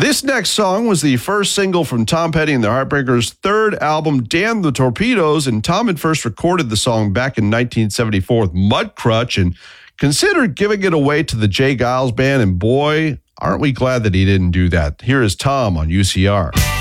This next song was the first single from Tom Petty and the Heartbreakers' third album, Damn the Torpedoes, and Tom had first recorded the song back in 1974 with Mudcrutch and considered giving it away to the Jay Giles Band, and boy, aren't we glad that he didn't do that. Here is Tom on UCR.